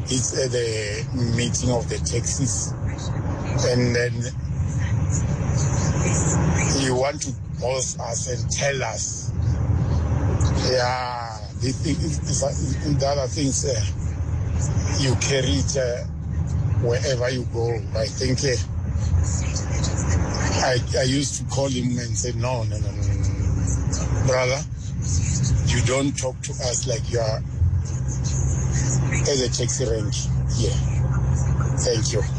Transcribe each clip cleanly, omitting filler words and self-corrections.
it's at the meeting of the taxis, and then you want to boss us and tell us, the other things you carry it wherever you go. I think I used to call him and say, no, brother, you don't talk to us like you are at a taxi rank here. Thank you.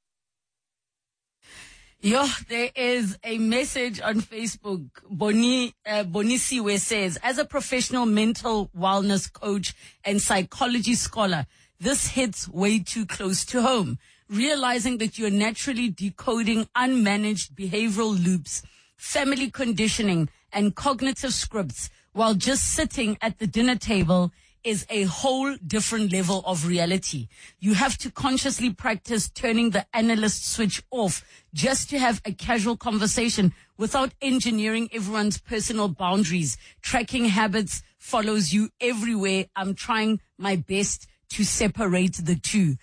There is a message on Facebook. Bonisiwe says, as a professional mental wellness coach and psychology scholar, this hits way too close to home. Realizing that you're naturally decoding unmanaged behavioral loops, family conditioning, and cognitive scripts while just sitting at the dinner table is a whole different level of reality. You have to consciously practice turning the analyst switch off just to have a casual conversation without engineering everyone's personal boundaries. Tracking habits follows you everywhere. I'm trying my best to separate the two.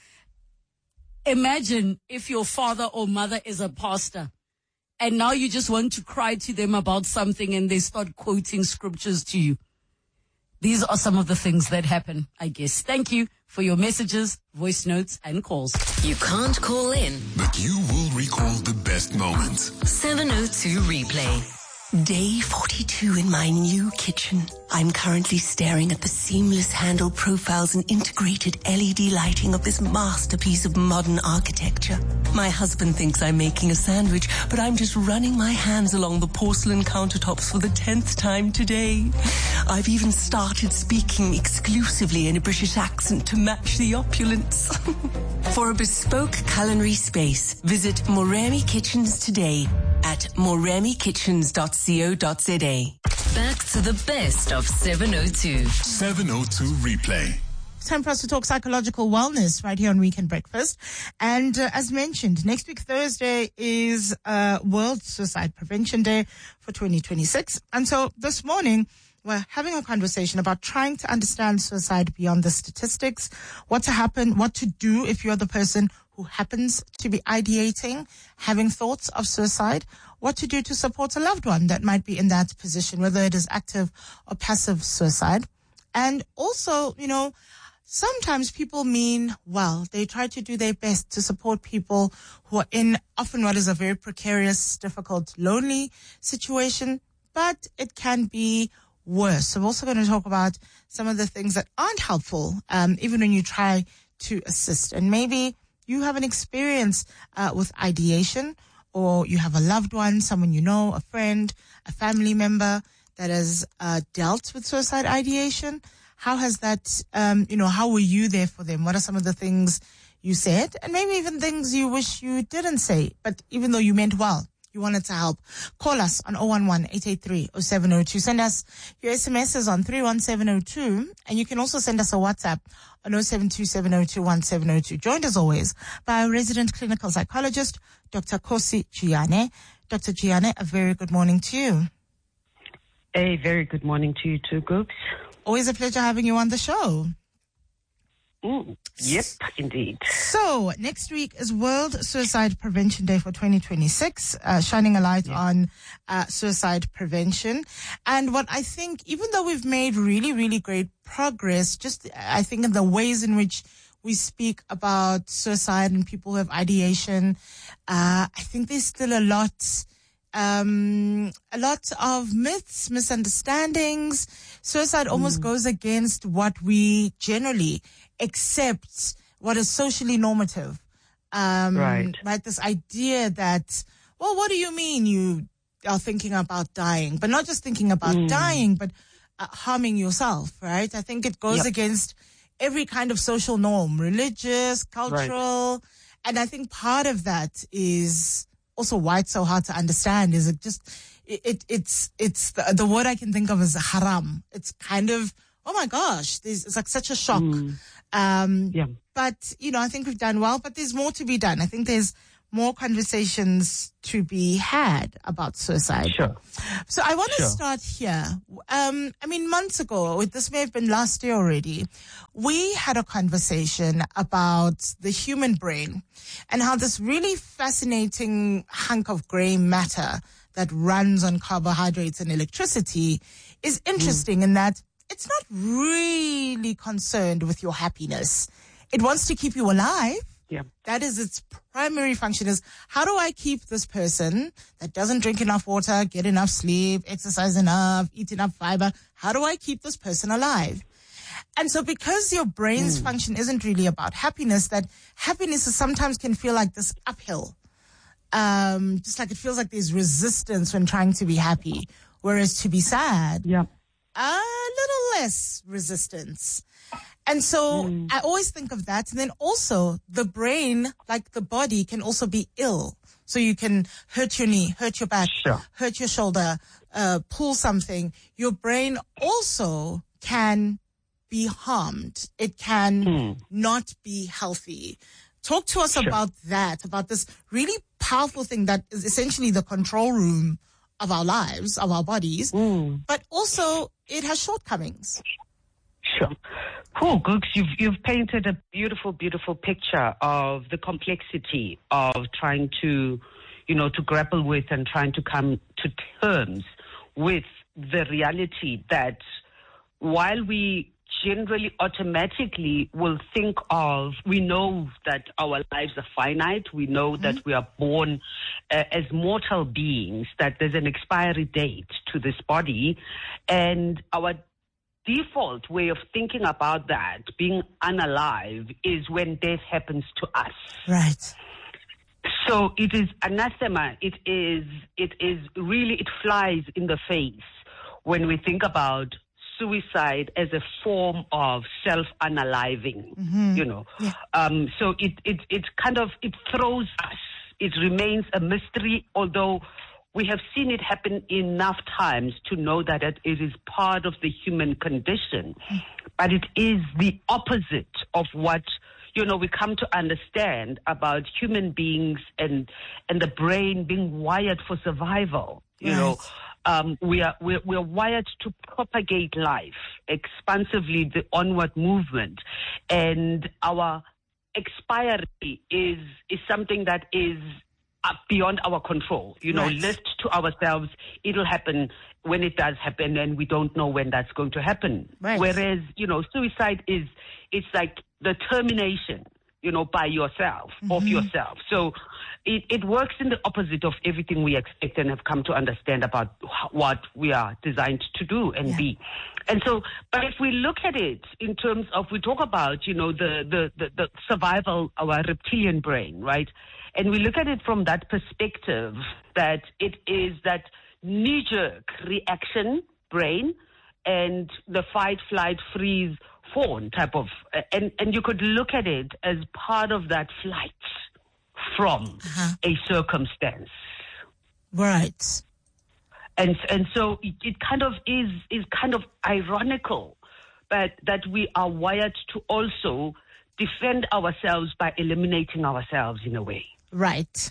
Imagine if your father or mother is a pastor and now you just want to cry to them about something and they start quoting scriptures to you. These are some of the things that happen, I guess. Thank you for your messages, voice notes, and calls. You can't call in, but you will recall the best moments. 702 Replay. Day 42 in my new kitchen. I'm currently staring at the seamless handle profiles and integrated LED lighting of this masterpiece of modern architecture. My husband thinks I'm making a sandwich, but I'm just running my hands along the porcelain countertops for the 10th time today. I've even started speaking exclusively in a British accent to match the opulence. For a bespoke culinary space, visit Moremi Kitchens today at moremikitchens.co.za. Back to the best of 702. 702 Replay. Time for us to talk psychological wellness right here on Weekend Breakfast. And as mentioned, next week Thursday is World Suicide Prevention Day for 2026. And so this morning, we're having a conversation about trying to understand suicide beyond the statistics, what to do if you're the person who happens to be ideating, having thoughts of suicide, what to do to support a loved one that might be in that position, whether it is active or passive suicide. And also, sometimes people mean well. They try to do their best to support people who are in often what is a very precarious, difficult, lonely situation, but it can be worse. So we're also going to talk about some of the things that aren't helpful, even when you try to assist. And maybe you have an experience with ideation, or you have a loved one, someone you know, a friend, a family member that has dealt with suicide ideation. How has that, how were you there for them? What are some of the things you said? And maybe even things you wish you didn't say, but even though you meant well, you wanted to help. Call us on 011-883-0702. Send us your SMSs on 31702. And you can also send us a WhatsApp on 0727021702. Joined as always by our resident clinical psychologist, Dr. Kosi Giane. Dr. Giane, a very good morning to you. A very good morning to you too, Gooks. Always a pleasure having you on the show. Yep, indeed. So, next week is World Suicide Prevention Day for 2026, shining a light on suicide prevention. And what I think, even though we've made really, really great progress, I think in the ways in which we speak about suicide and people who have ideation, I think there's still a lot of myths, misunderstandings. Suicide almost goes against what we generally accept, what is socially normative. Right. This idea that, well, what do you mean you are thinking about dying? But not just thinking about dying, but harming yourself, right? I think it goes against every kind of social norm, religious, cultural. Right. And I think part of that is also why it's so hard to understand is it's the word I can think of is haram. It's kind of, oh my gosh, it's like such a shock. But, I think we've done well, but there's more to be done. I think there's more conversations to be had about suicide. Sure. So I want to Sure. start here. Months ago, this may have been last year already, we had a conversation about the human brain and how this really fascinating hunk of gray matter that runs on carbohydrates and electricity is interesting in that it's not really concerned with your happiness. It wants to keep you alive. Yeah. That is its primary function, is how do I keep this person that doesn't drink enough water, get enough sleep, exercise enough, eat enough fiber, how do I keep this person alive? And so because your brain's function isn't really about happiness, that happiness sometimes can feel like this uphill. Just like it feels like there's resistance when trying to be happy, whereas to be sad, Yeah. a little less resistance. And so I always think of that. And then also the brain, like the body, can also be ill. So you can hurt your knee, hurt your back, Sure. hurt your shoulder, pull something. Your brain also can be harmed. It can not be healthy. Talk to us about that, about this really powerful thing that is essentially the control room of our lives, of our bodies, but also it has shortcomings. Sure. Cool, Gooks. You've painted a beautiful, beautiful picture of the complexity of trying to, to grapple with and trying to come to terms with the reality that while we generally automatically will think of, we know that our lives are finite, we know that we are born as mortal beings, that there's an expiry date to this body, and our default way of thinking about that, being unalive, is when death happens to us. Right. So it is anathema. It is really, it flies in the face when we think about suicide as a form of self-unaliving, So it kind of, it throws us. It remains a mystery, although we have seen it happen enough times to know that it is part of the human condition. But it is the opposite of what, we come to understand about human beings and the brain being wired for survival. We're wired to propagate life expansively, the onward movement, and our expiry is something that is beyond our control. Left to ourselves, it'll happen when it does happen, and we don't know when that's going to happen. Right. Whereas, suicide it's like the termination, by yourself, of yourself. So it works in the opposite of everything we expect and have come to understand about what we are designed to do and be. And so, but if we look at it in terms of, we talk about, the survival, our reptilian brain, right? And we look at it from that perspective, that it is that knee-jerk reaction brain and the fight, flight, freeze, fawn type of, and you could look at it as part of that flight from a circumstance. Right. And so it kind of is kind of ironical, but that we are wired to also defend ourselves by eliminating ourselves in a way. Right.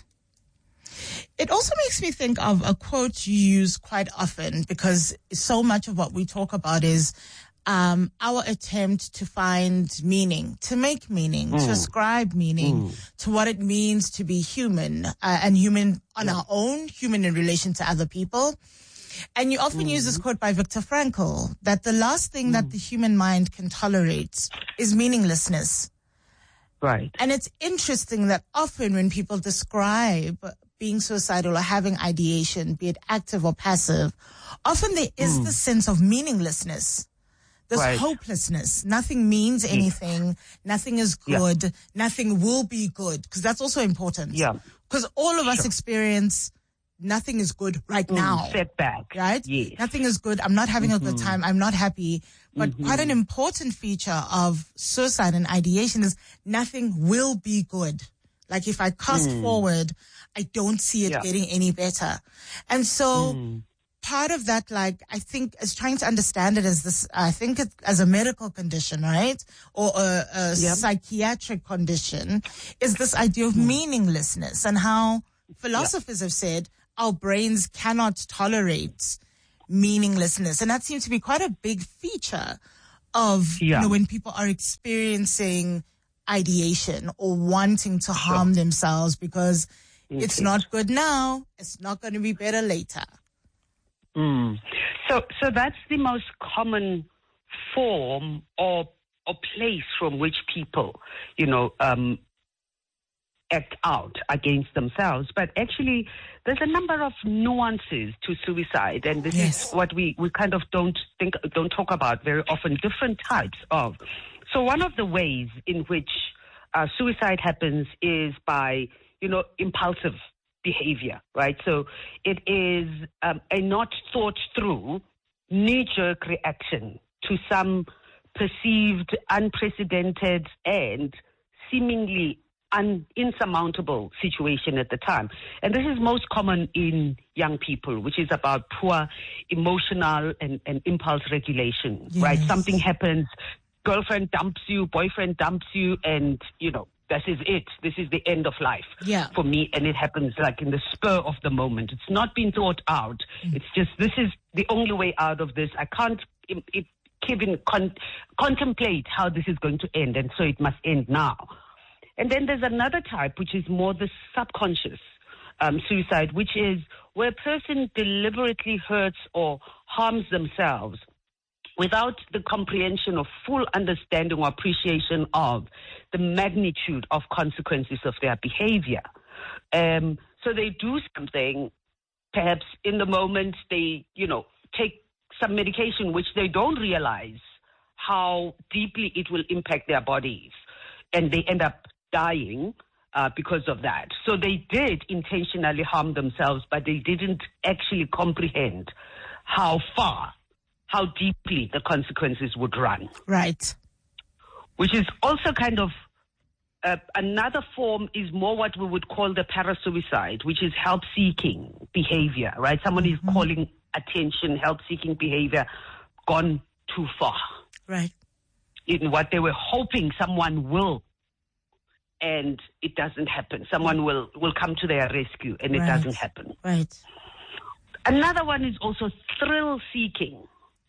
It also makes me think of a quote you use quite often, because so much of what we talk about is our attempt to find meaning, to make meaning, to ascribe meaning to what it means to be human, and human on our own, human in relation to other people. And you often use this quote by Viktor Frankl, that the last thing that the human mind can tolerate is meaninglessness. Right. And it's interesting that often when people describe being suicidal or having ideation, be it active or passive, often there is this sense of meaninglessness, this hopelessness. Nothing means anything. Nothing is good. Nothing will be good. Because that's also important. Yeah. Because all of us experience nothing is good right now. Setback. Right? Yes. Nothing is good. I'm not having a good time. I'm not happy. But quite an important feature of suicide and ideation is nothing will be good. Like if I cast forward, I don't see it getting any better. And so part of that, like, I think, is trying to understand it as this, I think it as a medical condition, right? Or a psychiatric condition, is this idea of meaninglessness, and how philosophers have said our brains cannot tolerate meaninglessness. And that seems to be quite a big feature of, you know, when people are experiencing ideation or wanting to harm themselves because it's not good now, it's not going to be better later. So that's the most common form or place from which people, you know, act out against themselves. But actually, there's a number of nuances to suicide, and this is what we kind of don't talk about very often, different types of. So one of the ways in which suicide happens is by, you know, impulsive behavior, right? So it is a not thought through knee-jerk reaction to some perceived unprecedented and seemingly insurmountable situation at the time. And this is most common in young people, which is about poor emotional and impulse regulation, right? Something happens, girlfriend dumps you, boyfriend dumps you, and, you know, this is it. This is the end of life for me. And it happens like in the spur of the moment. It's not been thought out. It's just, this is the only way out of this. I can't even contemplate how this is going to end. And so it must end now. And then there's another type, which is more the subconscious suicide, which is where a person deliberately hurts or harms themselves without the comprehension or full understanding or appreciation of the magnitude of consequences of their behavior. So they do something, perhaps in the moment they, you know, take some medication which they don't realize how deeply it will impact their bodies, and they end up dying because of that. So they did intentionally harm themselves, but they didn't actually comprehend how deeply the consequences would run. Right. Which is also kind of another form is more what we would call the parasuicide, which is help-seeking behavior, right? Someone is calling attention, help-seeking behavior gone too far. Right. In what they were hoping someone will, and it doesn't happen. Someone will come to their rescue, and it doesn't happen. Right. Another one is also thrill-seeking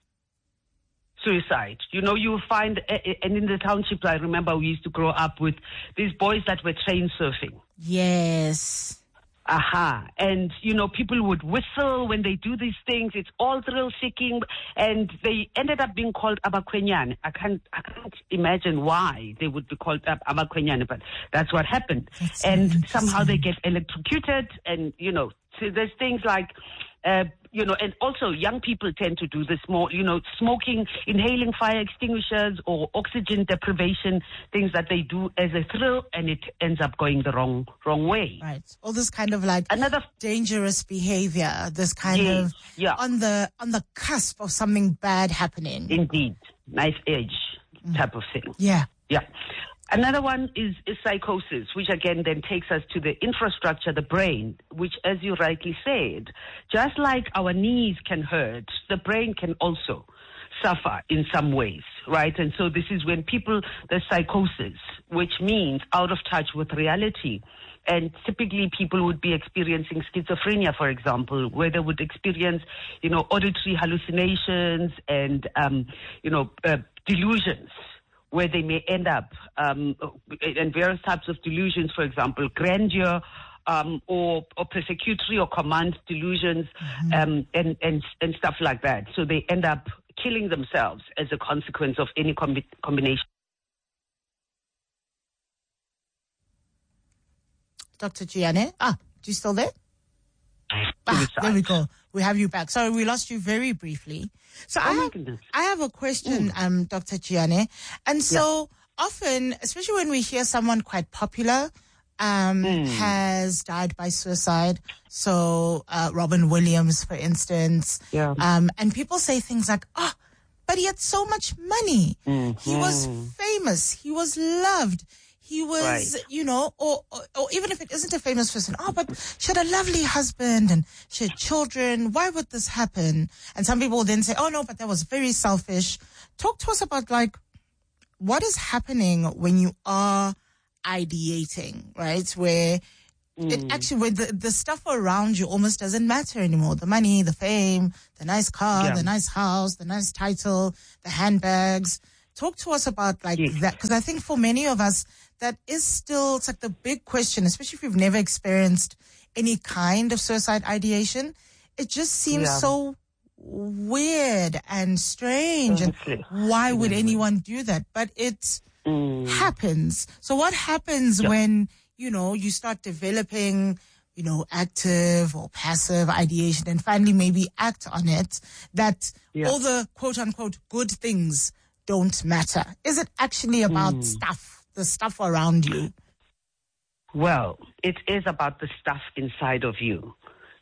suicide. You know, you find, and in the townships, I remember we used to grow up with these boys that were train surfing. Yes. And, you know, people would whistle when they do these things. It's all thrill-seeking, and they ended up being called abakwenyane. I can't imagine why they would be called abakwenyane, but that's what happened. That's and somehow they get electrocuted, and, you know, so there's things like, you know, and also young people tend to do this more, you know, smoking, inhaling fire extinguishers or oxygen deprivation, things that they do as a thrill, and it ends up going the wrong way. Right. All this kind of like another dangerous behavior, this kind of on the cusp of something bad happening. Indeed. Knife edge type of thing. Yeah. Yeah. Another one is psychosis, which again then takes us to the infrastructure, the brain, which, as you rightly said, just like our knees can hurt, the brain can also suffer in some ways, right? And so this is when there's psychosis, which means out of touch with reality. And typically people would be experiencing schizophrenia, for example, where they would experience, you know, auditory hallucinations and, delusions, where they may end up, and various types of delusions, for example, grandeur, or persecutory or command delusions, and stuff like that. So they end up killing themselves as a consequence of any combination. Dr. Gianne? Are you still there? There we go. We have you back. Sorry, we lost you very briefly. So I have a question, Dr. Gianne. And so often, especially when we hear someone quite popular has died by suicide. So Robin Williams, for instance. Yeah. And people say things like, but he had so much money. He was famous. He was loved. he was, Right. you know, or even if it isn't a famous person, but she had a lovely husband and she had children. Why would this happen? And some people will then say, oh no, but that was very selfish. Talk to us about like, what is happening when you are ideating, right? Where it actually, where the stuff around you almost doesn't matter anymore. The money, the fame, the nice car, the nice house, the nice title, the handbags. Talk to us about like that, because I think for many of us, that is still, it's like the big question, especially if you've never experienced any kind of suicide ideation. It just seems so weird and strange. And why would anyone do that? But it happens. So what happens when, you know, you start developing, you know, active or passive ideation and finally maybe act on it, that all the quote unquote good things don't matter? Is it actually about stuff, the stuff around you? Well, it is about the stuff inside of you,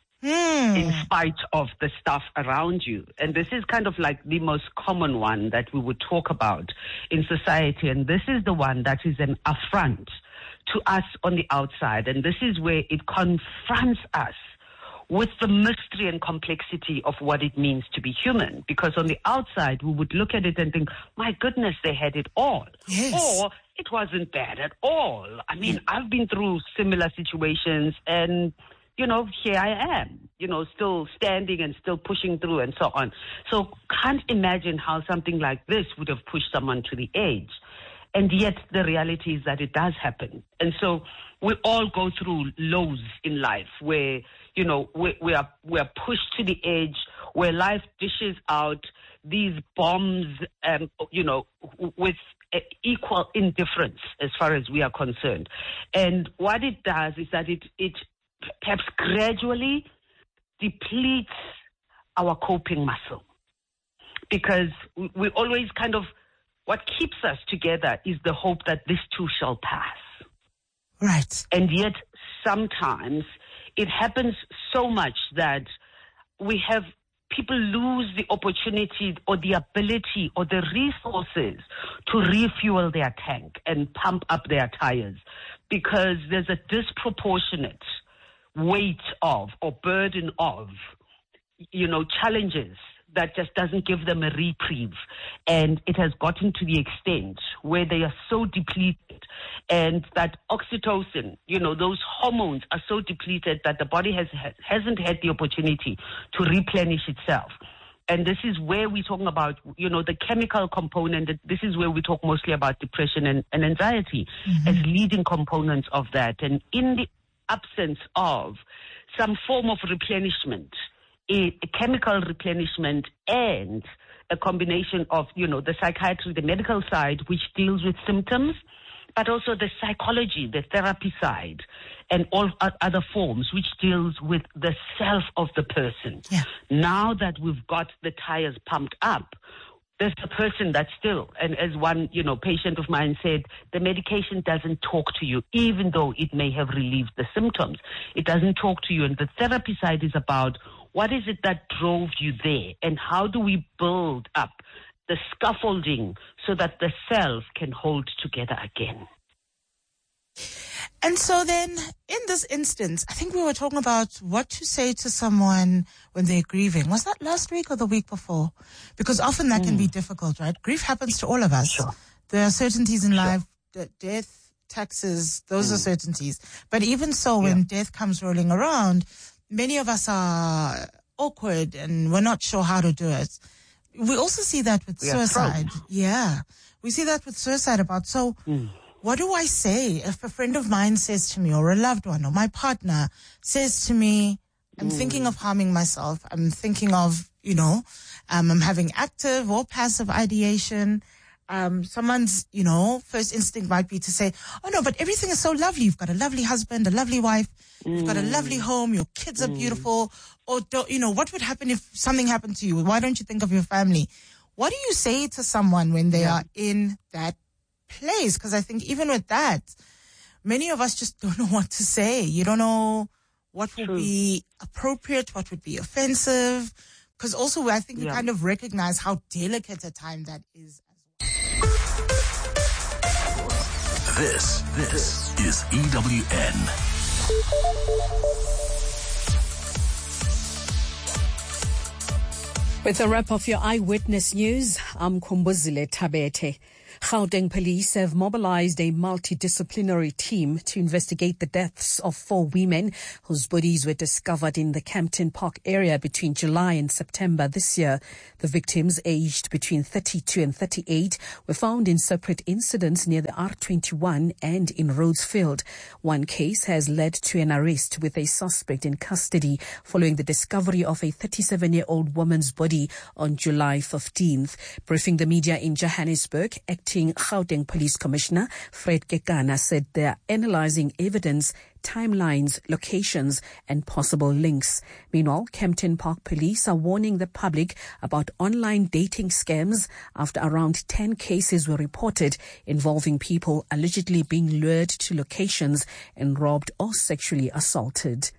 in spite of the stuff around you. And this is kind of like the most common one that we would talk about in society. And this is the one that is an affront to us on the outside. And this is where it confronts us with the mystery and complexity of what it means to be human. Because on the outside, we would look at it and think, my goodness, they had it all. Yes. Or it wasn't bad at all. I mean, I've been through similar situations and, you know, here I am, you know, still standing and still pushing through and so on. So can't imagine how something like this would have pushed someone to the edge. And yet the reality is that it does happen. And so we all go through lows in life where, you know, we are pushed to the edge, where life dishes out these bombs, you know, with equal indifference as far as we are concerned. And what it does is that it perhaps gradually depletes our coping muscle. Because we always kind of, what keeps us together is the hope that this too shall pass. Right. And yet sometimes it happens so much that we have people lose the opportunity or the ability or the resources to refuel their tank and pump up their tires, because there's a disproportionate weight of or burden of, you know, challenges that just doesn't give them a reprieve. And it has gotten to the extent where they are so depleted, and that oxytocin, you know, those hormones are so depleted that the body hasn't had the opportunity to replenish itself. And this is where we're talking about, you know, the chemical component. This is where we talk mostly about depression and anxiety as leading components of that. And in the absence of some form of replenishment, a chemical replenishment, and a combination of, you know, the psychiatry, the medical side, which deals with symptoms, but also the psychology, the therapy side, and all other forms, which deals with the self of the person. Yeah. Now that we've got the tires pumped up, there's a person that still, and as one, you know, patient of mine said, the medication doesn't talk to you, even though it may have relieved the symptoms. It doesn't talk to you. And the therapy side is about, what is it that drove you there? And how do we build up the scaffolding so that the self can hold together again? And so then, in this instance, I think we were talking about what to say to someone when they're grieving. Was that last week or the week before? Because often that can be difficult, right? Grief happens to all of us. Sure. There are certainties in life, death, taxes, those are certainties. But even so, when death comes rolling around, many of us are awkward and we're not sure how to do it. We also see that with suicide. Yeah. We see that with suicide what do I say if a friend of mine says to me, or a loved one, or my partner says to me, I'm thinking of harming myself. I'm thinking of, you know, I'm having active or passive ideation. Someone's, you know, first instinct might be to say, oh no, but everything is so lovely. You've got a lovely husband, a lovely wife. You've got a lovely home. Your kids are beautiful. Or, you know, what would happen if something happened to you? Why don't you think of your family? What do you say to someone when they are in that place? Because I think even with that, many of us just don't know what to say. You don't know what would be appropriate, what would be offensive. Because also I think we kind of recognize how delicate a time that is. This is EWN. With a wrap of your eyewitness news, I'm Kumbuzile Tabete. Gauteng police have mobilized a multidisciplinary team to investigate the deaths of 4 women whose bodies were discovered in the Kempton Park area between July and September this year. The victims, aged between 32 and 38, were found in separate incidents near the R21 and in Rhodesfield. One case has led to an arrest with a suspect in custody following the discovery of a 37-year-old woman's body on July 15th. Briefing the media in Johannesburg, Acting Gauteng Police Commissioner Fred Kekana said they are analyzing evidence, timelines, locations and possible links. Meanwhile, Kempton Park Police are warning the public about online dating scams after around 10 cases were reported involving people allegedly being lured to locations and robbed or sexually assaulted.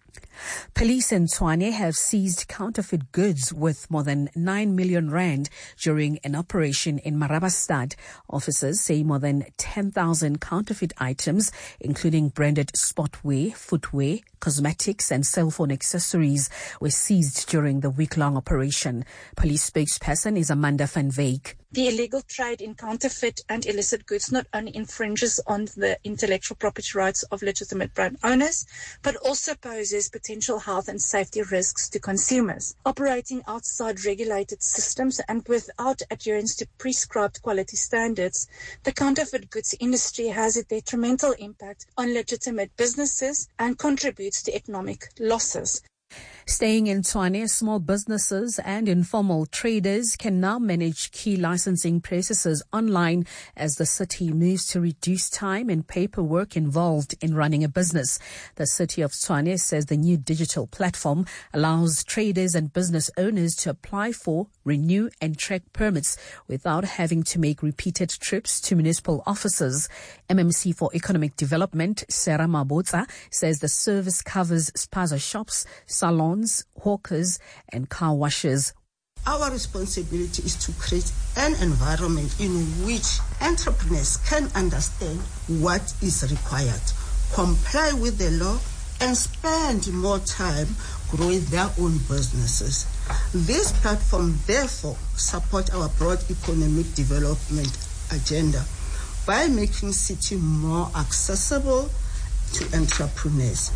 Police in Tshwane have seized counterfeit goods worth more than 9 million rand during an operation in Marabastad. Officers say more than 10,000 counterfeit items, including branded sportwear, footwear, cosmetics and cell phone accessories, were seized during the week-long operation. Police spokesperson is Amanda van Wyk. The illegal trade in counterfeit and illicit goods not only infringes on the intellectual property rights of legitimate brand owners, but also poses potential health and safety risks to consumers. Operating outside regulated systems and without adherence to prescribed quality standards, the counterfeit goods industry has a detrimental impact on legitimate businesses and contributes to economic losses. Staying in Tshwane, small businesses and informal traders can now manage key licensing processes online as the city moves to reduce time and paperwork involved in running a business. The city of Tshwane says the new digital platform allows traders and business owners to apply for, renew and track permits without having to make repeated trips to municipal offices. MMC for Economic Development, Sarah Mabotsa, says the service covers spaza shops, salons, hawkers and car washes. Our responsibility is to create an environment in which entrepreneurs can understand what is required, comply with the law, and spend more time growing their own businesses. This platform, therefore, supports our broad economic development agenda by making city more accessible to entrepreneurs.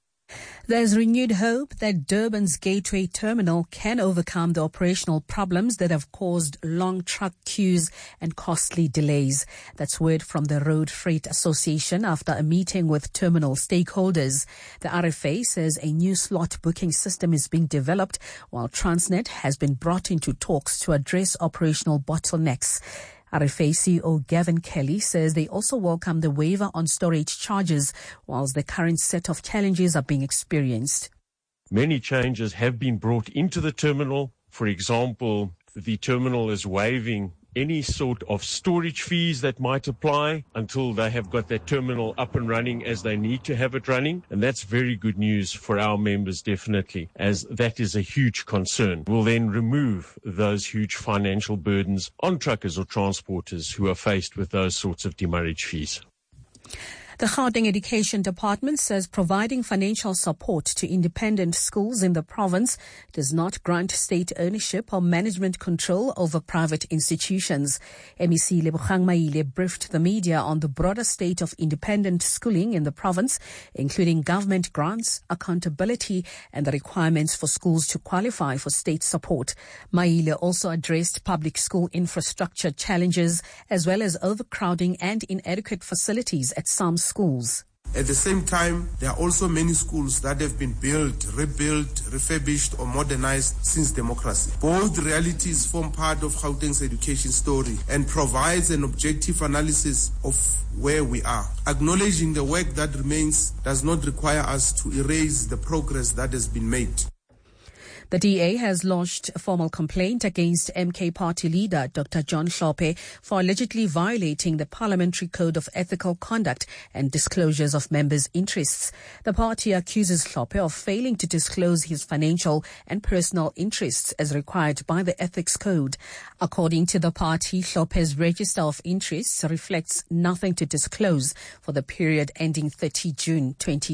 There's renewed hope that Durban's Gateway Terminal can overcome the operational problems that have caused long truck queues and costly delays. That's word from the Road Freight Association after a meeting with terminal stakeholders. The RFA says a new slot booking system is being developed, while Transnet has been brought into talks to address operational bottlenecks. RFA CEO Gavin Kelly says they also welcome the waiver on storage charges, whilst the current set of challenges are being experienced. Many changes have been brought into the terminal. For example, the terminal is waiving any sort of storage fees that might apply until they have got their terminal up and running as they need to have it running. And that's very good news for our members, definitely, as that is a huge concern. We'll then remove those huge financial burdens on truckers or transporters who are faced with those sorts of demurrage fees. The Gauteng Education Department says providing financial support to independent schools in the province does not grant state ownership or management control over private institutions. MEC Lebogang Maile briefed the media on the broader state of independent schooling in the province, including government grants, accountability, and the requirements for schools to qualify for state support. Maile also addressed public school infrastructure challenges, as well as overcrowding and inadequate facilities at some schools. At the same time, there are also many schools that have been built, rebuilt, refurbished or modernized since democracy. Both realities form part of Gauteng's education story and provides an objective analysis of where we are. Acknowledging the work that remains does not require us to erase the progress that has been made. The DA has lodged a formal complaint against MK party leader Dr. John Hlophe for allegedly violating the Parliamentary Code of Ethical Conduct and disclosures of members' interests. The party accuses Hlophe of failing to disclose his financial and personal interests as required by the Ethics Code. According to the party, Hlophe's register of interests reflects nothing to disclose for the period ending 30 June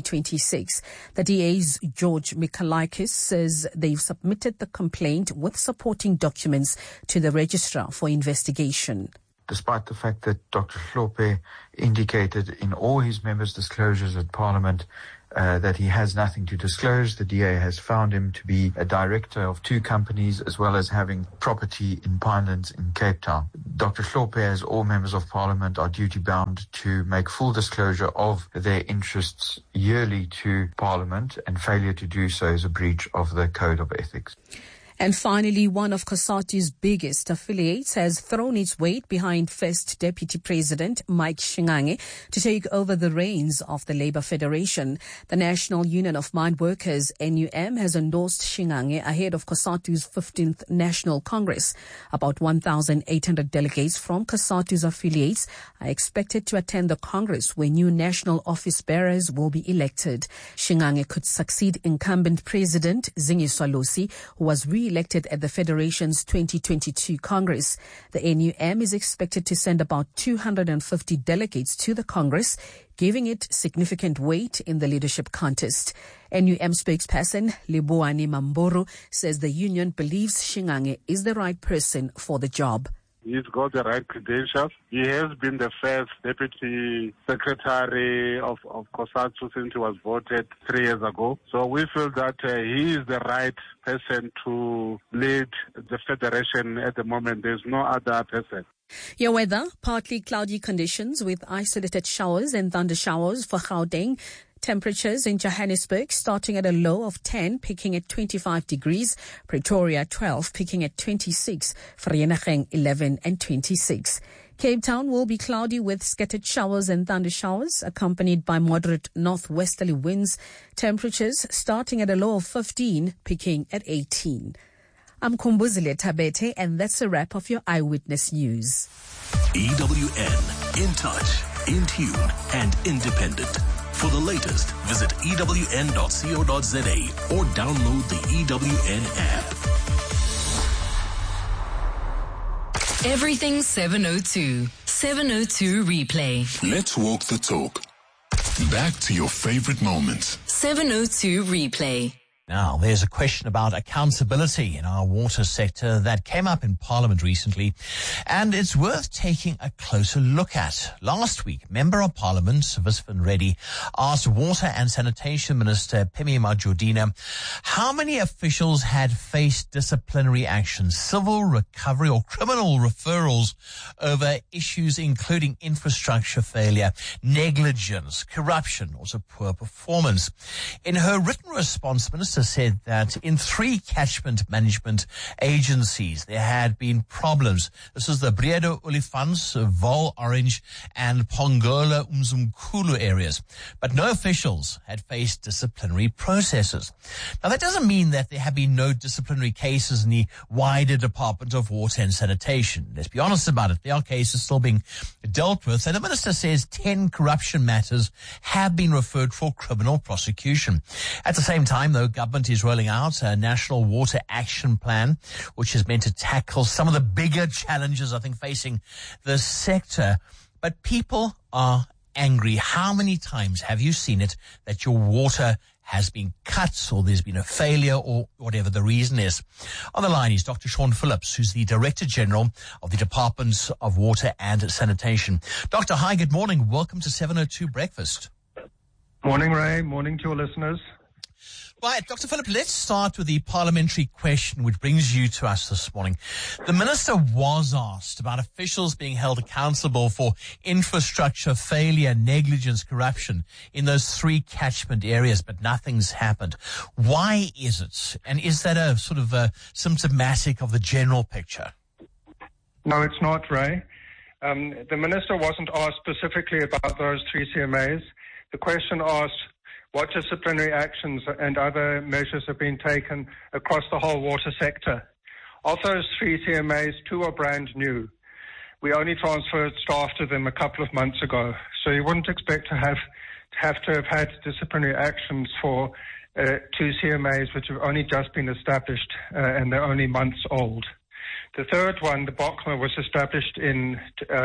2026. The DA's George Mikalakis says they've submitted the complaint with supporting documents to the registrar for investigation. Despite the fact that Dr. Hlophe indicated in all his members' disclosures at Parliament that he has nothing to disclose, the DA has found him to be a director of 2 companies as well as having property in Pinelands in Cape Town. Dr. Hlophe, as all members of Parliament, are duty-bound to make full disclosure of their interests yearly to Parliament, and failure to do so is a breach of the Code of Ethics. And finally, one of COSATU's biggest affiliates has thrown its weight behind First Deputy President Mike Shingange to take over the reins of the Labour Federation. The National Union of Mine Workers, NUM, has endorsed Shingange ahead of COSATU's 15th National Congress. About 1,800 delegates from COSATU's affiliates are expected to attend the Congress, where new national office bearers will be elected. Shingange could succeed incumbent President Zingiswa Losi, who was re-elected at the Federation's 2022 Congress. The NUM is expected to send about 250 delegates to the Congress, giving it significant weight in the leadership contest. NUM spokesperson Leboane Mamboro says the union believes Shingange is the right person for the job. He's got the right credentials. He has been the first deputy secretary of COSATU since he was voted 3 years ago. So we feel that he is the right person to lead the federation at the moment. There's no other person. Your weather, partly cloudy conditions with isolated showers and thunder showers for Gauteng. Temperatures in Johannesburg starting at a low of 10, peaking at 25 degrees. Pretoria 12, peaking at 26. Vereeniging 11 and 26. Cape Town will be cloudy with scattered showers and thunder showers, accompanied by moderate northwesterly winds. Temperatures starting at a low of 15, peaking at 18. I'm Kumbuzile Tabete, and that's a wrap of your Eyewitness News. EWN, in touch, in tune, and independent. For the latest, visit ewn.co.za or download the EWN app. Everything 702. 702 Replay. Let's walk the talk. Back to your favorite moments. 702 Replay. Now, there's a question about accountability in our water sector that came up in Parliament recently, and it's worth taking a closer look at. Last week, Member of Parliament, Visvan Reddy, asked Water and Sanitation Minister Phemi Majortina how many officials had faced disciplinary action, civil recovery or criminal referrals over issues including infrastructure failure, negligence, corruption, also poor performance. In her written response, Minister said that in 3 catchment management agencies there had been problems. This is the Breede Olifants, Vaal Orange and Pongola Umzimkhulu areas. But no officials had faced disciplinary processes. Now that doesn't mean that there have been no disciplinary cases in the wider Department of Water and Sanitation. Let's be honest about it. There are cases still being dealt with, and the Minister says 10 corruption matters have been referred for criminal prosecution. At the same time, though, government is rolling out a National Water Action Plan, which is meant to tackle some of the bigger challenges, I think, facing the sector. But people are angry. How many times have you seen it that your water has been cut or there's been a failure or whatever the reason is? On the line is Dr. Sean Phillips, who's the Director General of the Department of Water and Sanitation. Doctor, hi, good morning. Welcome to 702 Breakfast. Morning, Ray. Morning to your listeners. Right, Dr. Philip, let's start with the parliamentary question which brings you to us this morning. The Minister was asked about officials being held accountable for infrastructure failure, negligence, corruption in those 3 catchment areas, but nothing's happened. Why is it? And is that a sort of symptomatic of the general picture? No, it's not, Ray. The Minister wasn't asked specifically about those 3 CMAs. The question asked what disciplinary actions and other measures have been taken across the whole water sector. Of those 3 CMAs, 2 are brand new. We only transferred staff to them a couple of months ago, so you wouldn't expect to have had disciplinary actions for 2 CMAs which have only just been established and they're only months old. The third one, the BOCMA, was established in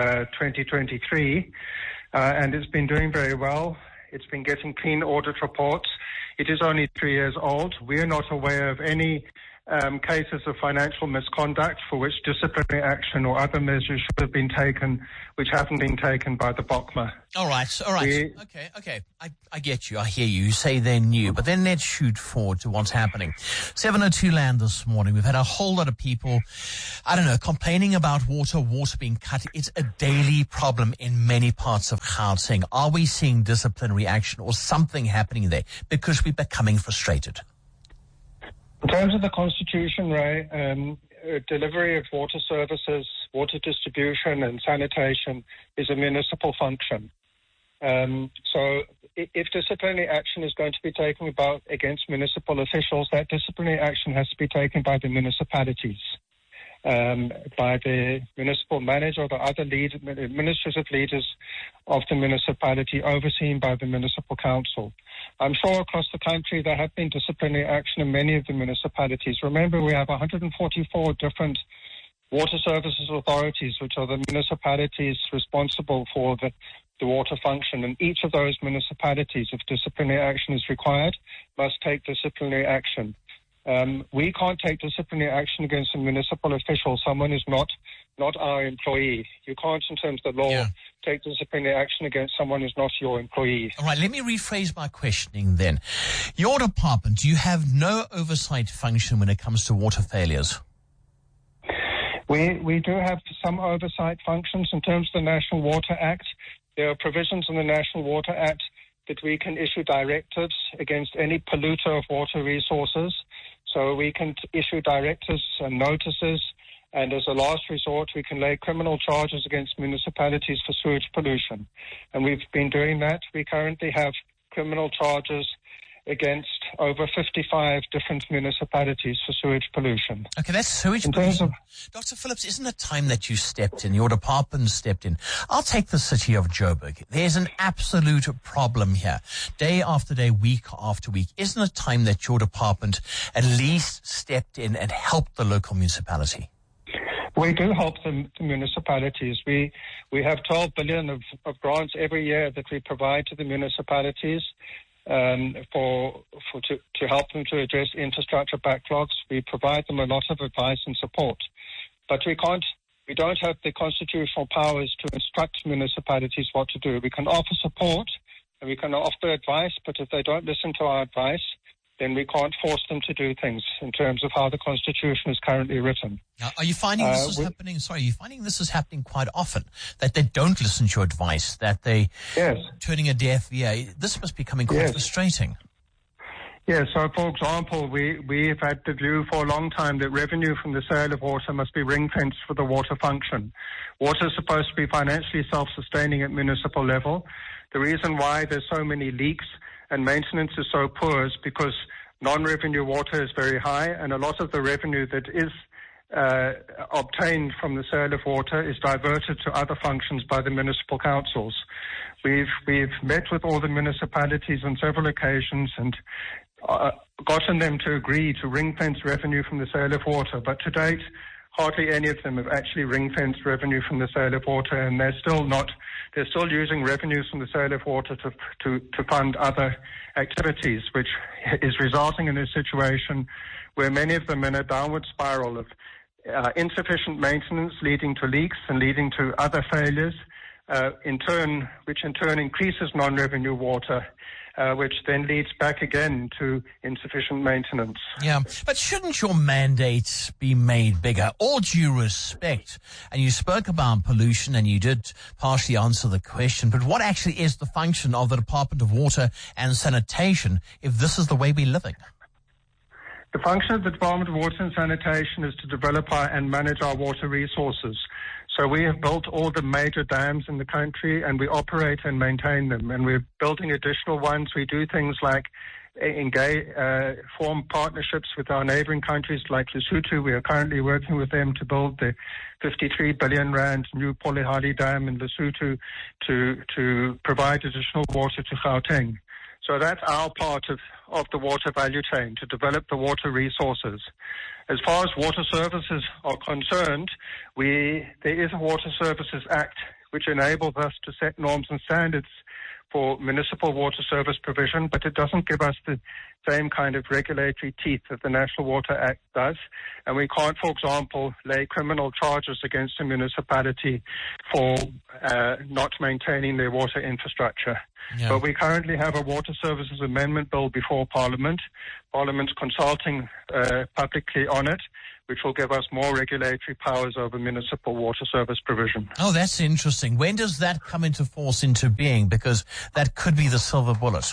2023 and it's been doing very well. It's been getting clean audit reports. It is only 3 years old. We are not aware of any cases of financial misconduct for which disciplinary action or other measures should have been taken, which haven't been taken by the BOCMA. All right. Okay. I get you. I hear you. You say they're new, but then let's shoot forward to what's happening. 702 Land this morning. We've had a whole lot of people, complaining about water being cut. It's a daily problem in many parts of Gauteng. Are we seeing disciplinary action or something happening there because we're becoming frustrated? In terms of the Constitution, Ray, delivery of water services, water distribution and sanitation is a municipal function. So if disciplinary action is going to be taken about against municipal officials, that disciplinary action has to be taken by the municipalities, by the municipal manager or the other administrative leaders of the municipality, overseen by the municipal council. I'm sure across the country there have been disciplinary action in many of the municipalities. Remember, we have 144 different water services authorities, which are the municipalities responsible for the water function. And each of those municipalities, if disciplinary action is required, must take disciplinary action. We can't take disciplinary action against a municipal official, someone who's not our employee. You can't, in terms of the law, take disciplinary action against someone who's not your employee. All right, let me rephrase my questioning then. Your department, do you have no oversight function when it comes to water failures? We do have some oversight functions in terms of the National Water Act. There are provisions in the National Water Act that we can issue directives against any polluter of water resources. So we can issue directives and notices, and as a last resort, we can lay criminal charges against municipalities for sewage pollution. And we've been doing that. We currently have criminal charges against over 55 different municipalities for sewage pollution. Okay, that's sewage pollution. Dr. Phillips, isn't it time that you stepped in, your department stepped in? I'll take the city of Joburg. There's an absolute problem here, day after day, week after week. Isn't it time that your department at least stepped in and helped the local municipality? We do help the municipalities. We have 12 billion of grants every year that we provide to the municipalities to help them to address infrastructure backlogs. We provide them a lot of advice and support. But we don't have the constitutional powers to instruct municipalities what to do. We can offer support and we can offer advice, but if they don't listen to our advice, then we can't force them to do things in terms of how the Constitution is currently written. Now, are you finding this is happening? Sorry, are you finding this is happening quite often? That they don't listen to your advice, that they turning a deaf ear? This must be becoming quite frustrating. Yeah, so for example, we've had the view for a long time that revenue from the sale of water must be ring-fenced for the water function. Water is supposed to be financially self-sustaining at municipal level. The reason why there's so many leaks and maintenance is so poor is because non-revenue water is very high, and a lot of the revenue that is obtained from the sale of water is diverted to other functions by the municipal councils. We've met with all the municipalities on several occasions and gotten them to agree to ring-fence revenue from the sale of water, but to date, hardly any of them have actually ring-fenced revenue from the sale of water, and they're still using revenues from the sale of water to fund other activities, which is resulting in a situation where many of them are in a downward spiral of insufficient maintenance leading to leaks and leading to other failures, which in turn increases non-revenue water, which then leads back again to insufficient maintenance. Yeah, but shouldn't your mandate be made bigger? All due respect, and you spoke about pollution and you did partially answer the question, but what actually is the function of the Department of Water and Sanitation if this is the way we're living? The function of the Department of Water and Sanitation is to develop and manage our water resources. So we have built all the major dams in the country, and we operate and maintain them. And we're building additional ones. We do things like form partnerships with our neighboring countries like Lesotho. We are currently working with them to build the 53 billion rand new Polihali Dam in Lesotho to provide additional water to Gauteng. So that's our part of the water value chain, to develop the water resources. As far as water services are concerned, there is a Water Services Act which enables us to set norms and standards for municipal water service provision, but it doesn't give us the same kind of regulatory teeth that the National Water Act does. And we can't, for example, lay criminal charges against a municipality for not maintaining their water infrastructure. Yeah. But we currently have a Water Services Amendment Bill before Parliament. Parliament's consulting publicly on it, which will give us more regulatory powers over municipal water service provision. Oh, that's interesting. When does that come into force, into being? Because that could be the silver bullet.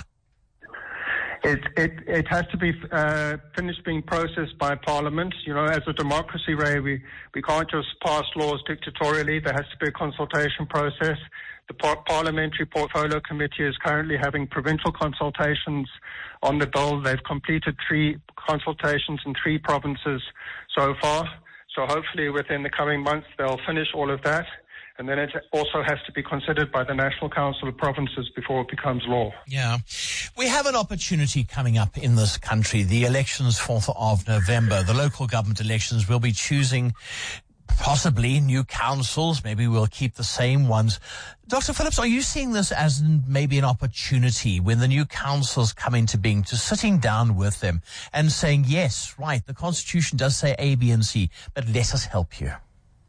It has to be finished being processed by Parliament. You know, as a democracy, Ray, we can't just pass laws dictatorially. There has to be a consultation process. The Parliamentary Portfolio Committee is currently having provincial consultations on the bill. They've completed 3 consultations in 3 provinces so far. So hopefully within the coming months they'll finish all of that. And then it also has to be considered by the National Council of Provinces before it becomes law. Yeah. We have an opportunity coming up in this country. The elections 4th of November, the local government elections, will be choosing possibly new councils. Maybe we'll keep the same ones. Dr. Phillips, are you seeing this as maybe an opportunity when the new councils come into being to sitting down with them and saying, yes, right, the Constitution does say A, B, and C, but let us help you?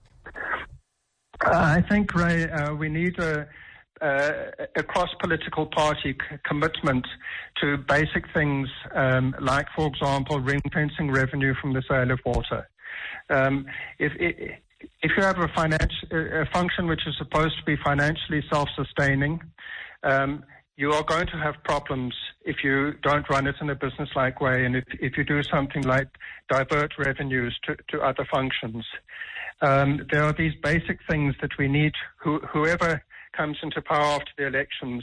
I think, Ray, we need a cross-political party commitment to basic things like, for example, ring-fencing revenue from the sale of water. If you have a function which is supposed to be financially self-sustaining, you are going to have problems if you don't run it in a business-like way, and if you do something like divert revenues to other functions. There are these basic things that we need, whoever comes into power after the elections,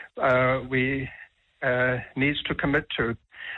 needs to commit to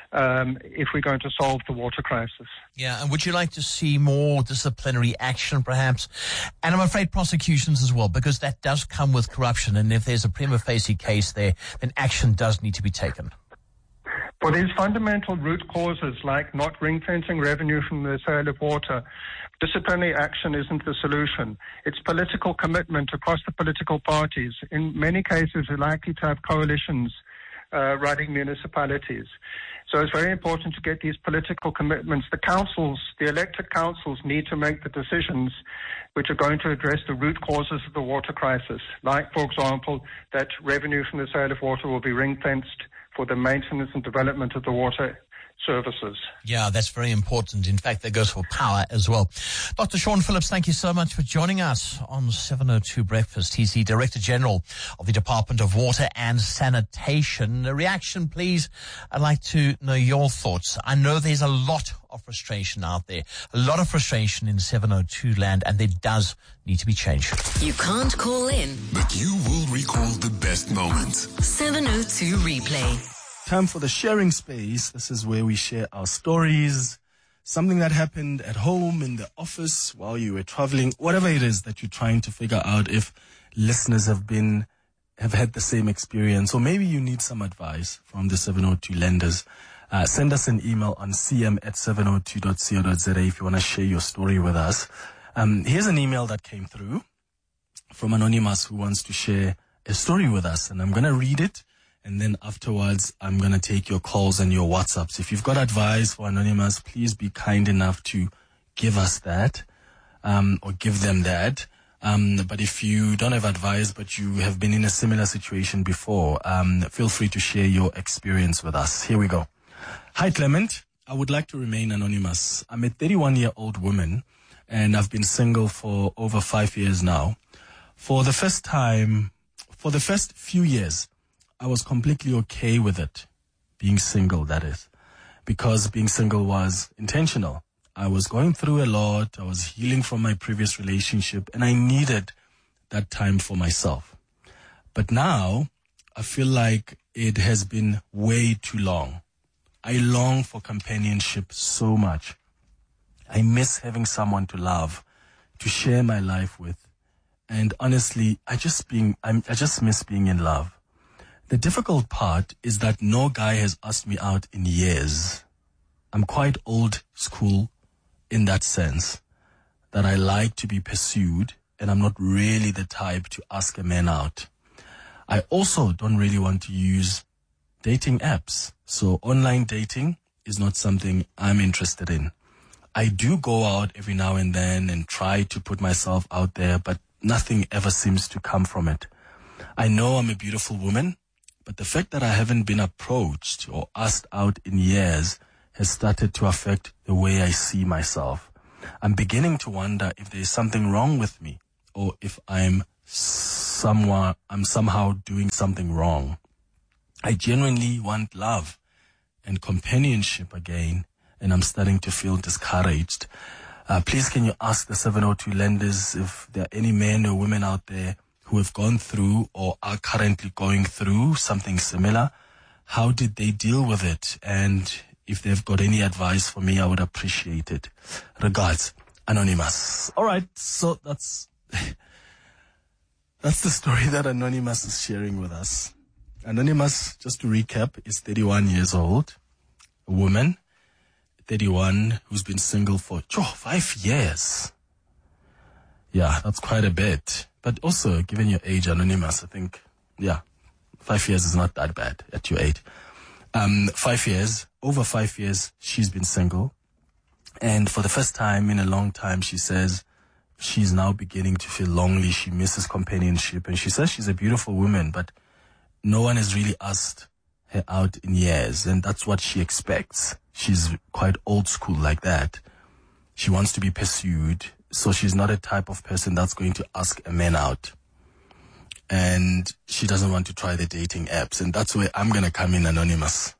if we're going to solve the water crisis. Yeah, and would you like to see more disciplinary action, perhaps? And I'm afraid prosecutions as well, because that does come with corruption, and if there's a prima facie case there, then action does need to be taken. For these fundamental root causes, like not ring-fencing revenue from the sale of water, disciplinary action isn't the solution. It's political commitment across the political parties. In many cases, we're likely to have coalitions running municipalities. So it's very important to get these political commitments. The elected councils need to make the decisions which are going to address the root causes of the water crisis. Like, for example, that revenue from the sale of water will be ring-fenced for the maintenance and development of the water services. Yeah, that's very important. In fact, that goes for power as well. Dr. Sean Phillips, thank you so much for joining us on 702 Breakfast. He's the Director General of the Department of Water and Sanitation. A reaction, please. I'd like to know your thoughts. I know there's a lot of frustration out there, a lot of frustration in 702 land, and there does need to be change. You can't call in, but you will recall the best moments. 702 Replay. Time for the sharing space. This is where we share our stories, something that happened at home, in the office, while you were traveling, whatever it is that you're trying to figure out if listeners have had the same experience, or maybe you need some advice from the 702 lenders. Send us an email on cm@702.co.za if you want to share your story with us. Here's an email that came through from Anonymous who wants to share a story with us, and I'm going to read it. And then afterwards, I'm going to take your calls and your WhatsApps. If you've got advice for Anonymous, please be kind enough to give us that, or give them that. But if you don't have advice, but you have been in a similar situation before, feel free to share your experience with us. Here we go. Hi, Clement. I would like to remain anonymous. I'm a 31-year-old woman, and I've been single for over 5 years now. For the first few years, I was completely okay with it, being single, that is, because being single was intentional. I was going through a lot. I was healing from my previous relationship, and I needed that time for myself. But now I feel like it has been way too long. I long for companionship so much. I miss having someone to love, to share my life with. And honestly, I just miss being in love. The difficult part is that no guy has asked me out in years. I'm quite old school in that sense, that I like to be pursued, and I'm not really the type to ask a man out. I also don't really want to use dating apps. So online dating is not something I'm interested in. I do go out every now and then and try to put myself out there, but nothing ever seems to come from it. I know I'm a beautiful woman, but the fact that I haven't been approached or asked out in years has started to affect the way I see myself. I'm beginning to wonder if there's something wrong with me, or if I'm somehow doing something wrong. I genuinely want love and companionship again, and I'm starting to feel discouraged. Please, can you ask the 702 lenders if there are any men or women out there who have gone through or are currently going through something similar? How did they deal with it? And if they've got any advice for me, I would appreciate it. Regards, Anonymous. All right, so that's the story that Anonymous is sharing with us. Anonymous, just to recap, is 31 years old, a woman, 31, who's been single for 5 years. Yeah, that's quite a bit. But also, given your age, Anonymous, I think, 5 years is not that bad at your age. 5 years, over 5 years, she's been single. And for the first time in a long time, she says she's now beginning to feel lonely. She misses companionship. And she says she's a beautiful woman, but no one has really asked her out in years. And that's what she expects. She's quite old school like that. She wants to be pursued. So she's not a type of person that's going to ask a man out. And she doesn't want to try the dating apps. And that's where I'm going to come in, Anonymous.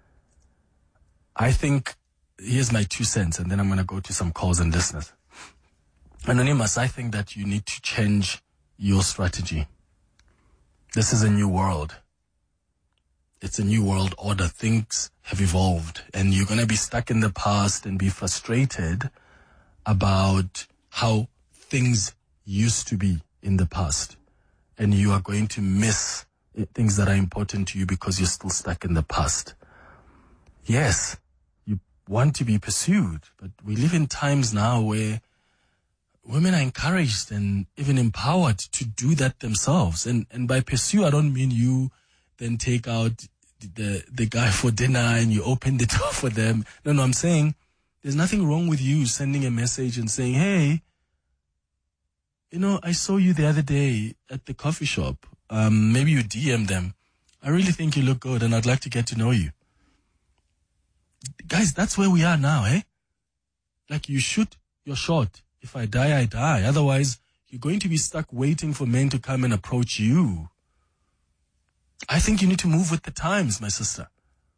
I think, here's my 2 cents, and then I'm going to go to some calls and listeners. Anonymous, I think that you need to change your strategy. This is a new world. It's a new world order. Things have evolved, and you're going to be stuck in the past and be frustrated about how things used to be in the past. And you are going to miss things that are important to you because you're still stuck in the past. Yes, you want to be pursued, but we live in times now where women are encouraged and even empowered to do that themselves. And by pursue, I don't mean you then take out the guy for dinner and you open the door for them. No, I'm saying there's nothing wrong with you sending a message and saying, hey, I saw you the other day at the coffee shop. Maybe you DM them. I really think you look good and I'd like to get to know you. Guys, that's where we are now, eh? Like, you shoot your shot. If I die, I die. Otherwise, you're going to be stuck waiting for men to come and approach you. I think you need to move with the times, my sister.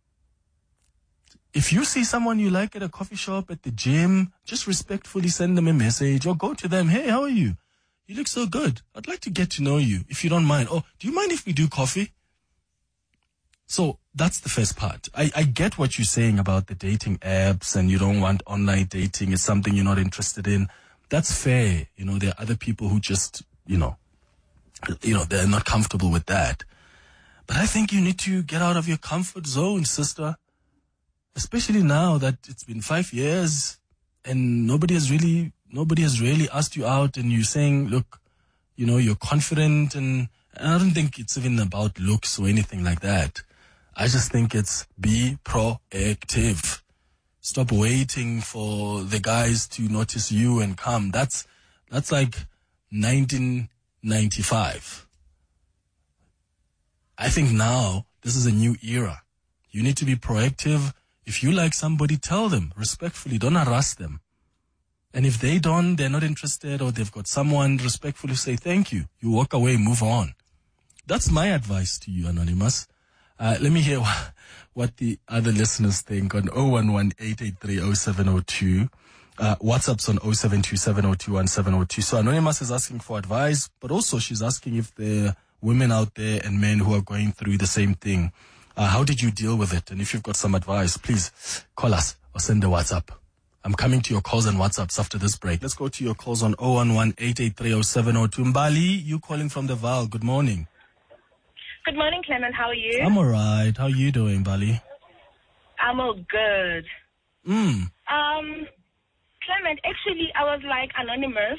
If you see someone you like at a coffee shop, at the gym, just respectfully send them a message or go to them. Hey, how are you? You look so good. I'd like to get to know you, if you don't mind. Oh, do you mind if we do coffee? So that's the first part. I get what you're saying about the dating apps and you don't want online dating. It's something you're not interested in. That's fair. There are other people who just, they're not comfortable with that. But I think you need to get out of your comfort zone, sister. Especially now that it's been 5 years and nobody has really asked you out, and you're saying, look, you're confident, and I don't think it's even about looks or anything like that. I just think it's be proactive. Stop waiting for the guys to notice you and come. That's like 1995. I think now this is a new era. You need to be proactive. If you like somebody, tell them respectfully. Don't harass them. And if they're not interested, or they've got someone, respectfully say thank you. You walk away, move on. That's my advice to you, Anonymous. Let me hear what the other listeners think on 011-883-0702. WhatsApp's on 0727021702. So Anonymous is asking for advice, but also she's asking if there are women out there and men who are going through the same thing. How did you deal with it? And if you've got some advice, please call us or send a WhatsApp. I'm coming to your calls and WhatsApps after this break. Let's go to your calls on 011-883-0702. Mbali, you calling from the Val. Good morning. Good morning, Clement. How are you? I'm all right. How are you doing, Mbali? I'm all good. Clement, actually, I was like Anonymous.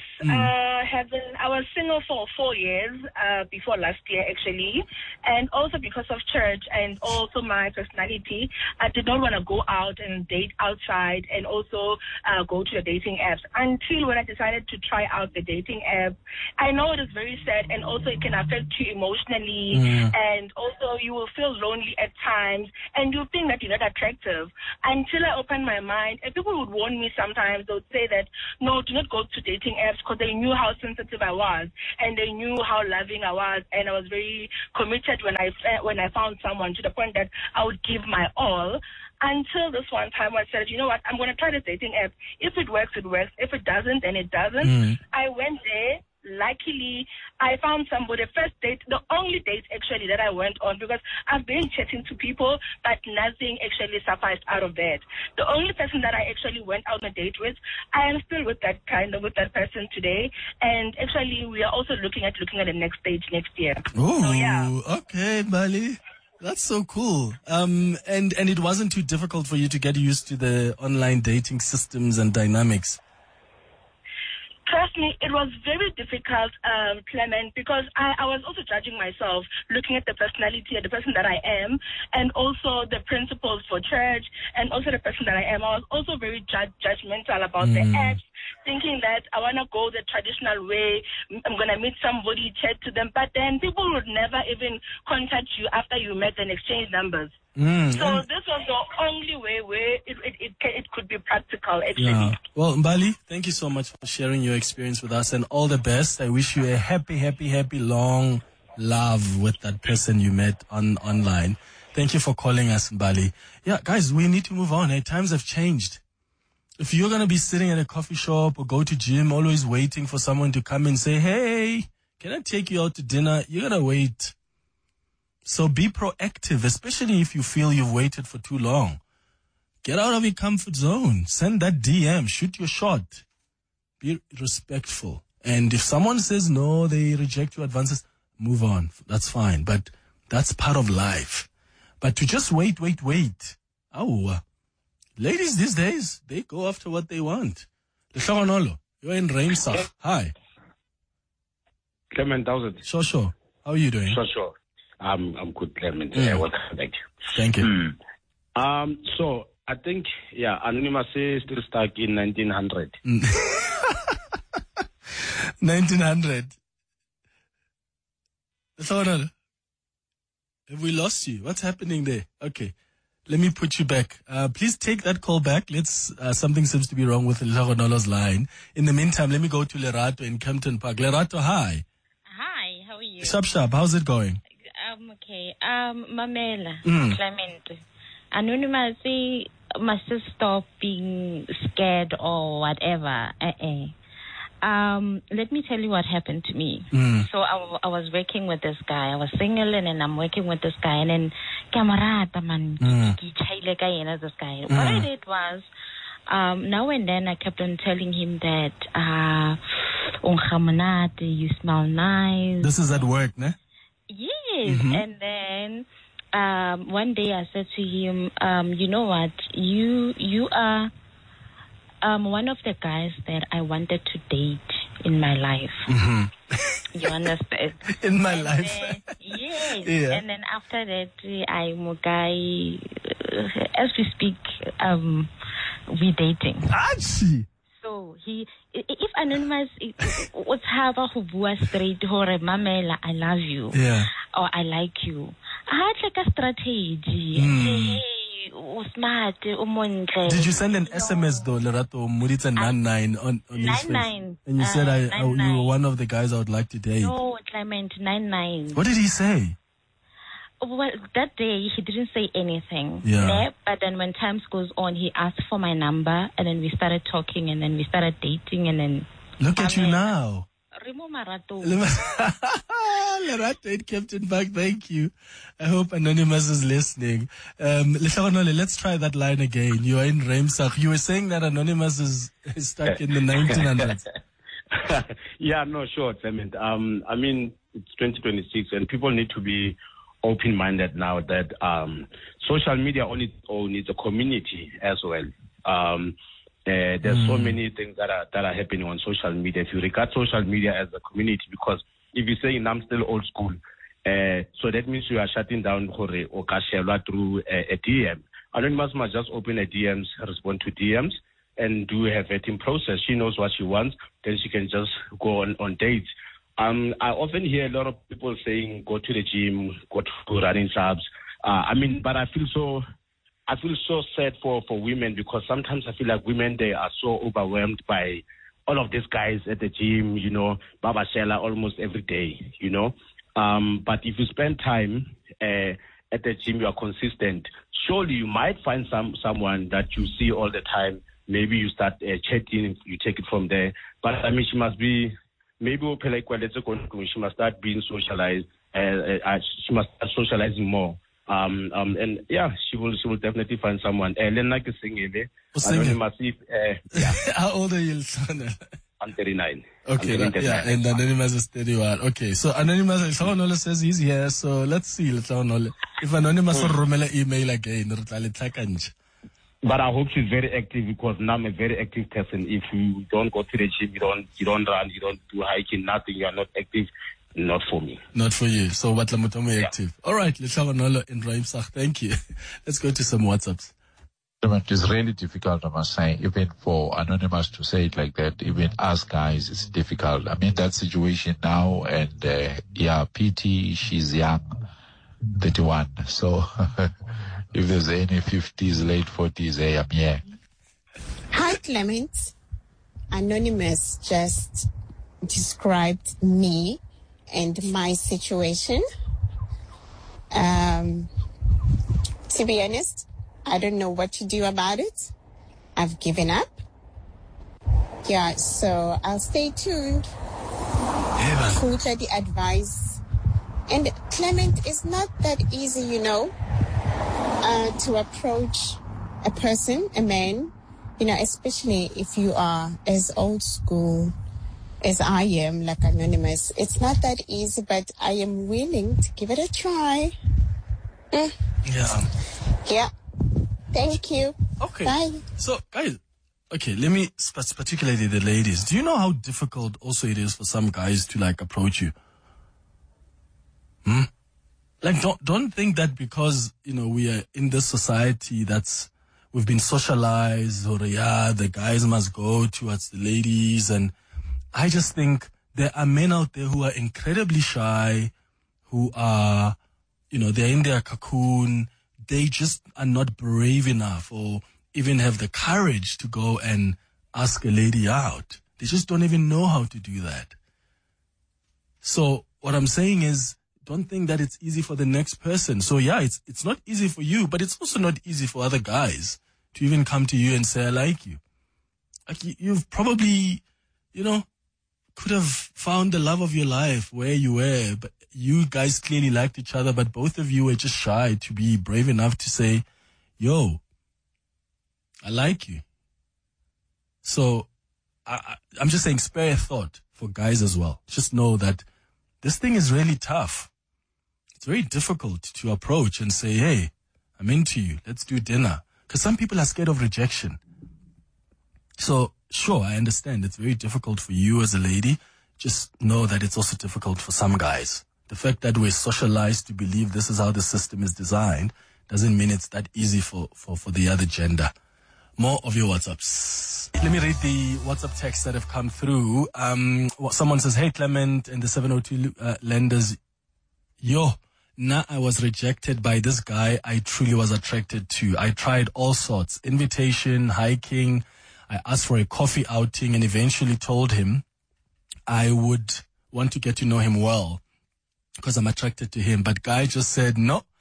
I was single for 4 years before last year, actually. And also because of church and also my personality, I did not want to go out and date outside and also go to the dating apps until when I decided to try out the dating app. I know it is very sad and also it can affect you emotionally and also you will feel lonely at times and you think that you're not attractive. Until I opened my mind, and people would warn me sometimes, they would say that, no, do not go to dating apps because they knew how sensitive I was and they knew how loving I was and I was very committed when I found someone to the point that I would give my all. Until this one time I said, you know what, I'm going to try the dating app. If it works, it works. If it doesn't, then it doesn't. I went there. Luckily, I found somebody. First date, the only date actually that I went on, because I've been chatting to people, but nothing actually sufficed out of that. The only person that I actually went out on a date with, I am still with that person today. And actually, we are also looking at the next stage next year. Oh, so, yeah. Okay, Mbali. That's so cool. And it wasn't too difficult for you to get used to the online dating systems and dynamics. Trust me, it was very difficult, Clement, because I was also judging myself, looking at the personality and the person that I am, and also the principles for church, and also the person that I am. I was also very judgmental about the apps, thinking that I want to go the traditional way. I'm going to meet somebody, chat to them, but then people would never even contact you after you met and exchange numbers. So this was the only way where it could be practical, actually. Yeah. Well, Mbali, thank you so much for sharing your experience with us and all the best. I wish you a happy, long love with that person you met online. Thank you for calling us, Mbali. Yeah, guys, we need to move on. Times have changed. If you're going to be sitting at a coffee shop or go to gym, always waiting for someone to come and say, hey, can I take you out to dinner? You're going to wait. So be proactive, especially if you feel you've waited for too long. Get out of your comfort zone. Send that DM. Shoot your shot. Be respectful. And if someone says no, they reject your advances, move on. That's fine. But that's part of life. But to just wait. Oh, ladies these days, they go after what they want. Lehlogonolo, you're in Rainsoft. Hi. Clement, how's it? Sure. How are you doing? Sure. I'm good, Clement. Welcome. Thank you. Thank you. So I think, Anonymous is still stuck in 1900. 1900. Have we lost you? What's happening there? Okay. Let me put you back. Please take that call back. Something seems to be wrong with Lehlogonolo's line. In the meantime, let me go to Lerato in Kempton Park. Lerato, hi. Hi, how are you? Sharp. How's it going? Okay. Mamela, Clement. Anonymous, must stop being scared or whatever. Let me tell you what happened to me. So I was working with this guy. I was single and then I'm working with this guy. And then, this guy. What I did was, now and then I kept on telling him that, you smell nice. This is at work, ne? Yes. And then, one day I said to him, you know what, you are one of the guys that I wanted to date in my life. You understand? In my life. Yes. Yeah. And then after that, I'm a guy, as we speak, we're dating. So if Anonymous was have a straight or Mamela, I love you. Yeah. Or I like you. I had like a strategy. Smart, Did you send an SMS though, Lerato Muritza 99 on his face? 99. And you said you were one of the guys I would like to date. No, Clement, 99. What did he say? Well, that day he didn't say anything. Yeah. Ne? But then when time goes on, he asked for my number, and then we started talking, and then we started dating, and then. Look at you now. Remo Marato. Lerato, Captain Buck, thank you. I hope Anonymous is listening. Let's try that line again. You are in Remsach. You were saying that Anonymous is stuck in the 1900s. Yeah, no, sure, Clement. I mean, it's 2026, and people need to be open-minded now that social media on its own is a community as well. There's so many things that are happening on social media. If you regard social media as a community, because if you're saying I'm still old school, so that means you are shutting down Okashelwa through a DM. Anonymous must just open a DMs, respond to DMs, and do a vetting process. She knows what she wants, then she can just go on dates. I often hear a lot of people saying, go to the gym, go to running clubs. But I feel so sad for women, because sometimes I feel like women, they are so overwhelmed by all of these guys at the gym, Baba Shela almost every day, But if you spend time at the gym, you are consistent, surely you might find someone that you see all the time. Maybe you start chatting, you take it from there. But she must be, she must start being socialized. She must start socializing more. And yeah, she will definitely find someone. How old are you, son? I'm 39. Okay, and Anonymous is 31. Okay, so Anonymous says he's here, so let's see. If Anonymous will romela email again, but I hope she's very active, because now I'm a very active person. If you don't go to the gym, you don't run, you don't do hiking, nothing, you are not active, not for me. Not for you. So Watlamutomo active. All right, Leshawanolo in Raimsach. Thank you. Let's go to some WhatsApps. It's really difficult, I must say, even for Anonymous to say it like that. Even us guys, it's difficult. I mean, that situation now, and PT, she's young, 31. So if there's any 50s, late 40s, hey, I'm here. Hi, Clement. Anonymous just described me and my situation. To be honest, I don't know what to do about it. I've given up. Yeah, so I'll stay tuned. Future the advice. And Clement, it's not that easy, to approach a person, a man, especially if you are as old school as I am, like Anonymous. It's not that easy, but I am willing to give it a try. Yeah. Thank you. Okay. Bye. So, guys, let me, particularly the ladies, do you know how difficult also it is for some guys to, approach you? Don't think that because, we are in this society we've been socialized, or the guys must go towards the ladies. And I just think there are men out there who are incredibly shy, who are, they're in their cocoon. They just are not brave enough, or even have the courage to go and ask a lady out. They just don't even know how to do that. So what I'm saying is, don't think that it's easy for the next person. So yeah, it's not easy for you, but it's also not easy for other guys to even come to you and say, I like you. You've probably, could have found the love of your life where you were, but you guys clearly liked each other, but both of you were just shy to be brave enough to say, yo, I like you. So I'm just saying, spare a thought for guys as well. Just know that this thing is really tough. It's very difficult to approach and say, hey, I'm into you. Let's do dinner. Because some people are scared of rejection. So sure, I understand it's very difficult for you as a lady. Just know that it's also difficult for some guys. The fact that we're socialized to believe this is how the system is designed doesn't mean it's that easy for the other gender. More of your WhatsApps. Let me read the WhatsApp texts that have come through. Someone says, hey, Clement and the 702 lenders. I was rejected by this guy I truly was attracted to. I tried all sorts. Invitation, hiking. I asked for a coffee outing and eventually told him I would want to get to know him well because I'm attracted to him. But guy just said, no,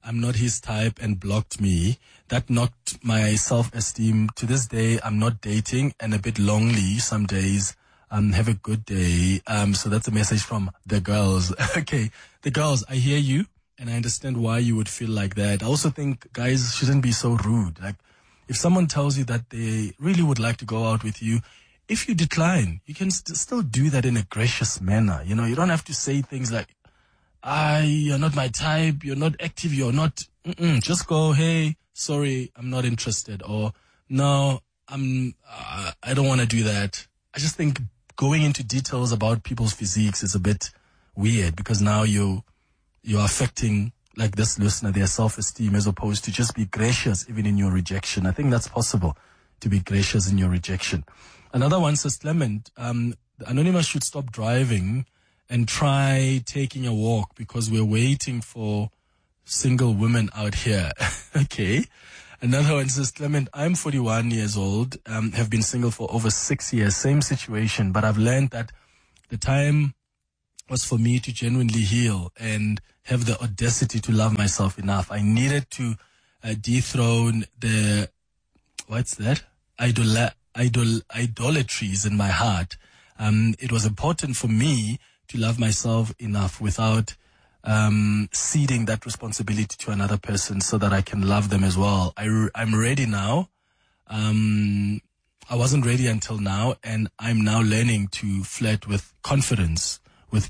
I'm not his type and blocked me. That knocked my self-esteem. To this day, I'm not dating and a bit lonely some days. Have a good day. So that's a message from the girls. Okay. The girls, I hear you and I understand why you would feel like that. I also think guys shouldn't be so rude. Like if someone tells you that they really would like to go out with you, if you decline, you can still do that in a gracious manner. You know, you don't have to say things like, you're not my type, you're not active, you're not, just go, hey, sorry, I'm not interested. Or no, I don't want to do that. I just think going into details about people's physiques is a bit weird because now you're affecting, like this listener, their self-esteem as opposed to just be gracious even in your rejection. I think that's possible to be gracious in your rejection. Another one says, Clement, Anonymous should stop driving and try taking a walk because we're waiting for single women out here. Okay. Another one says, Clement, I'm 41 years old, have been single for over 6 years, same situation, but I've learned that the time was for me to genuinely heal and have the audacity to love myself enough. I needed to dethrone the, idolatries in my heart. It was important for me to love myself enough without ceding that responsibility to another person so that I can love them as well. I'm ready now. I wasn't ready until now, and I'm now learning to flirt with confidence.